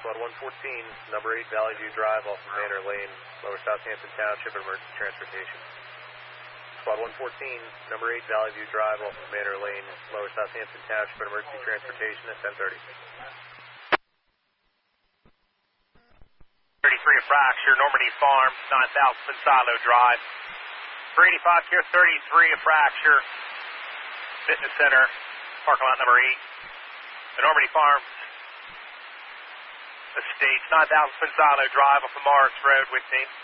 Squad 114, number 8 Valley View Drive off of Manor Lane, Lower Southampton Township, emergency transportation. Squad 114, number 8 Valley View Drive off of Manor Lane, Lower Southampton Township, emergency transportation at 10:30. 33 a fracture, Normandy Farms, 9000 Pensilo Drive. 385 here, 33 a fracture, Fitness Center, parking lot number 8. The Normandy Farms Estates, 9000 Pensilo Drive off of Morris Road with me.